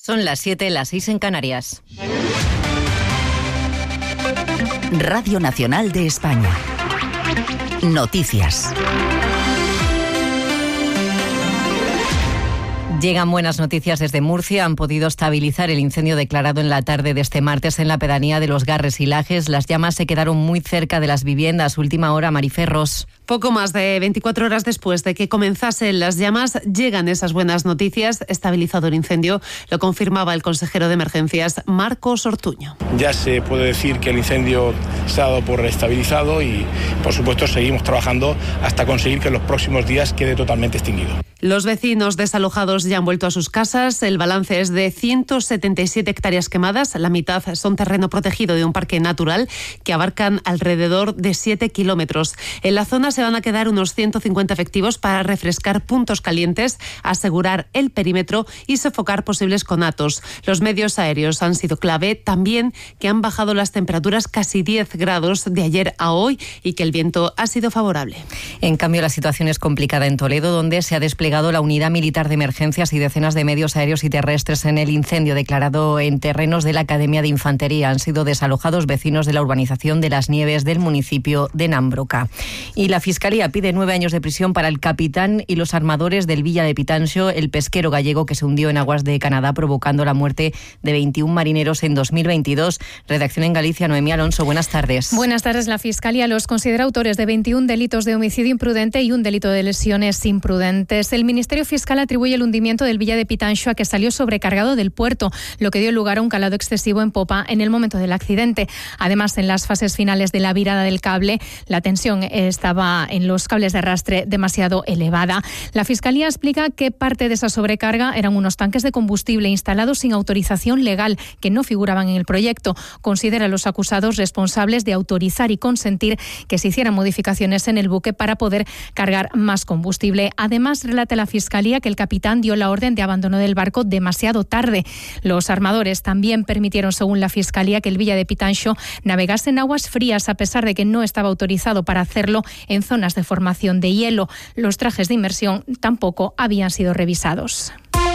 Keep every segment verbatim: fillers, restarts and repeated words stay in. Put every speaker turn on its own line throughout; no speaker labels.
Son las siete, las seis en Canarias.
Radio Nacional de España. Noticias.
Llegan buenas noticias desde Murcia. Han podido estabilizar el incendio declarado en la tarde de este martes en la pedanía de Los Garres y Lajes. Las llamas se quedaron muy cerca de las viviendas. Última hora, Mariferros.
Poco más de veinticuatro horas después de que comenzasen las llamas, llegan esas buenas noticias. Estabilizado el incendio, lo confirmaba el consejero de Emergencias, Marcos Ortuño.
Ya se puede decir que el incendio se ha dado por estabilizado y, por supuesto, seguimos trabajando hasta conseguir que en los próximos días quede totalmente extinguido.
Los vecinos desalojados ya han vuelto a sus casas. El balance es de ciento setenta y siete hectáreas quemadas. La mitad son terreno protegido de un parque natural que abarcan alrededor de siete kilómetros. En la zona se van a quedar unos ciento cincuenta efectivos para refrescar puntos calientes, asegurar el perímetro y sofocar posibles conatos. Los medios aéreos han sido clave, también que han bajado las temperaturas casi diez grados de ayer a hoy y que el viento ha sido favorable.
En cambio, la situación es complicada en Toledo, donde se ha desplegado la unidad militar de emergencias y decenas de medios aéreos y terrestres en el incendio declarado en terrenos de la Academia de Infantería. Han sido desalojados vecinos de la urbanización de Las Nieves del municipio de Nambroca. Y la Fiscalía pide nueve años de prisión para el capitán y los armadores del Villa de Pitanxo, el pesquero gallego que se hundió en aguas de Canadá provocando la muerte de veintiún marineros en dos mil veintidós. Redacción en Galicia, Noemí Alonso, buenas tardes.
Buenas tardes. La Fiscalía los considera autores de veintiún delitos de homicidio imprudente y un delito de lesiones imprudentes. El Ministerio Fiscal atribuye el hundimiento del Villa de Pitanxo a que salió sobrecargado del puerto, lo que dio lugar a un calado excesivo en popa en el momento del accidente. Además, en las fases finales de la virada del cable, la tensión estaba en los cables de arrastre demasiado elevada. La Fiscalía explica que parte de esa sobrecarga eran unos tanques de combustible instalados sin autorización legal que no figuraban en el proyecto. Considera a los acusados responsables de autorizar y consentir que se hicieran modificaciones en el buque para poder cargar más combustible. Además, relata la Fiscalía que el capitán dio la orden de abandono del barco demasiado tarde. Los armadores también permitieron, según la Fiscalía, que el Villa de Pitanxo navegase en aguas frías a pesar de que no estaba autorizado para hacerlo en zonas de formación de hielo. Los trajes de inmersión tampoco habían sido revisados.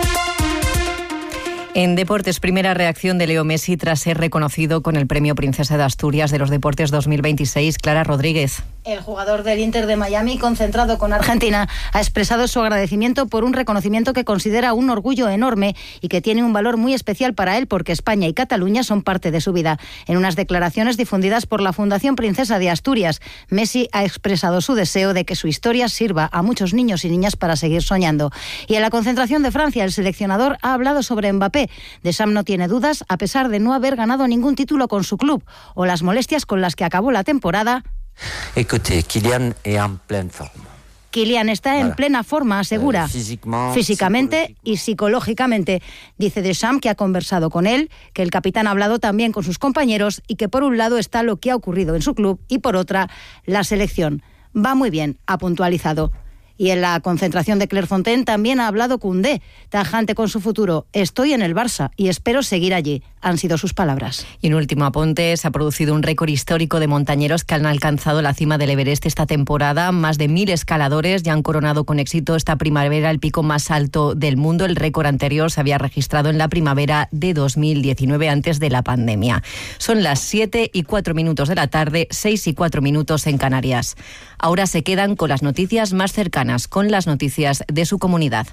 En deportes, primera reacción de Leo Messi tras ser reconocido con el Premio Princesa de Asturias de los Deportes dos mil veintiséis. Clara Rodríguez.
El jugador del Inter de Miami, concentrado con Argentina, ha expresado su agradecimiento por un reconocimiento que considera un orgullo enorme y que tiene un valor muy especial para él porque España y Cataluña son parte de su vida. En unas declaraciones difundidas por la Fundación Princesa de Asturias, Messi ha expresado su deseo de que su historia sirva a muchos niños y niñas para seguir soñando. Y en la concentración de Francia, el seleccionador ha hablado sobre Mbappé. Deschamps no tiene dudas, a pesar de no haber ganado ningún título con su club o las molestias con las que acabó la temporada.
Écoutez, Kylian est en pleine forme.
Kylian está en plena forma, asegura, físicamente y psicológicamente. Dice Deschamps que ha conversado con él, que el capitán ha hablado también con sus compañeros y que por un lado está lo que ha ocurrido en su club y por otra, la selección. Va muy bien, ha puntualizado. Y en la concentración de Clairefontaine también ha hablado Koundé, tajante con su futuro. Estoy en el Barça y espero seguir allí. Han sido sus palabras.
Y un último apunte, se ha producido un récord histórico de montañeros que han alcanzado la cima del Everest esta temporada. Más de mil escaladores ya han coronado con éxito esta primavera el pico más alto del mundo. El récord anterior se había registrado en la primavera de dos mil diecinueve, antes de la pandemia. Son las siete y cuatro minutos de la tarde, seis y cuatro minutos en Canarias. Ahora se quedan con las noticias más cercanas, con las noticias de su comunidad.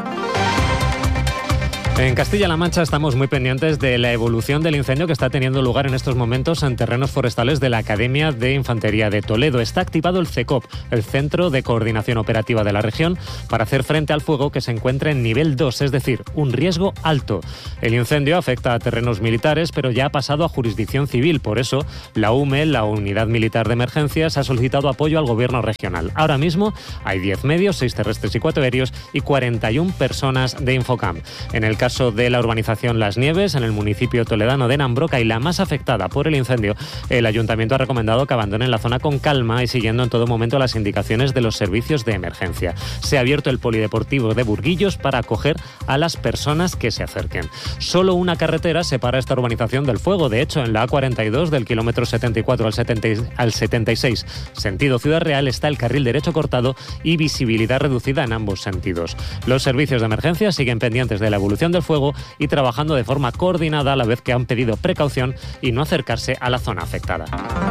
En Castilla-La Mancha estamos muy pendientes de la evolución del incendio que está teniendo lugar en estos momentos en terrenos forestales de la Academia de Infantería de Toledo. Está activado el CECOP, el Centro de Coordinación Operativa de la región, para hacer frente al fuego que se encuentra en nivel dos, es decir, un riesgo alto. El incendio afecta a terrenos militares, pero ya ha pasado a jurisdicción civil. Por eso, la U M E, la Unidad Militar de Emergencias, ha solicitado apoyo al gobierno regional. Ahora mismo hay diez medios, seis terrestres y cuatro aéreos y cuarenta y una personas de Infocam. En el caso de la urbanización Las Nieves, en el municipio toledano de Nambroca y la más afectada por el incendio, el ayuntamiento ha recomendado que abandonen la zona con calma y siguiendo en todo momento las indicaciones de los servicios de emergencia. Se ha abierto el polideportivo de Burguillos para acoger a las personas que se acerquen. Solo una carretera separa esta urbanización del fuego. De hecho, en la A cuarenta y dos, del kilómetro setenta y cuatro al setenta y seis, sentido Ciudad Real, está el carril derecho cortado y visibilidad reducida en ambos sentidos. Los servicios de emergencia siguen pendientes de la evolución del el fuego y trabajando de forma coordinada, a la vez que han pedido precaución y no acercarse a la zona afectada.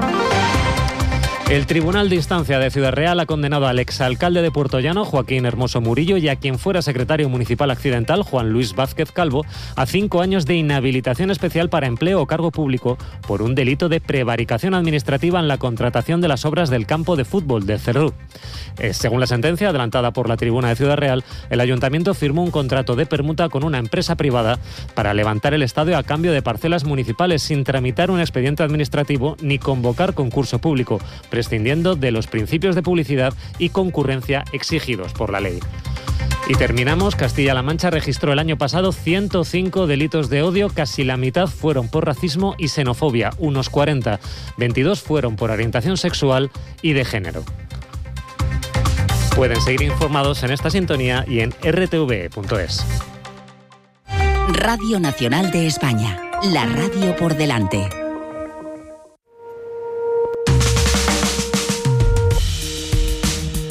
El Tribunal de Instancia de Ciudad Real ha condenado al exalcalde de Puertollano, Joaquín Hermoso Murillo, y a quien fuera secretario municipal accidental, Juan Luis Vázquez Calvo, a cinco años de inhabilitación especial para empleo o cargo público por un delito de prevaricación administrativa en la contratación de las obras del campo de fútbol de Cerrú. Eh, según la sentencia adelantada por la Tribuna de Ciudad Real, el ayuntamiento firmó un contrato de permuta con una empresa privada para levantar el estadio a cambio de parcelas municipales sin tramitar un expediente administrativo ni convocar concurso público, prescindiendo de los principios de publicidad y concurrencia exigidos por la ley. Y terminamos. Castilla-La Mancha registró el año pasado ciento cinco delitos de odio, casi la mitad fueron por racismo y xenofobia, unos cuarenta. veintidós fueron por orientación sexual y de género. Pueden seguir informados en esta sintonía y en r t v punto es.
Radio Nacional de España, la radio por delante.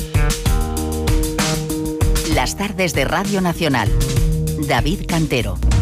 Las tardes de Radio Nacional. David Cantero.